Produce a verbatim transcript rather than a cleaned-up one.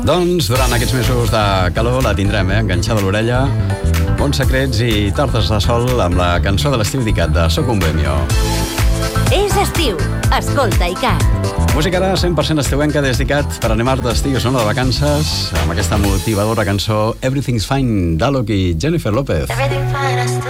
Doncs durant aquests mesos de calor la tindrem, eh? Enganxada a l'orella. Bons secrets i tortes de sol amb la cançó de l'estiu d'Icat de Soc un Bohemio. És estiu. Escolta Icat. Música ara cent per cent estiuenca des d'Icat per animar d'estiu, zona de vacances, amb aquesta motivadora cançó Everything's Fine d'Alok i Jennifer López. Everything fine, I still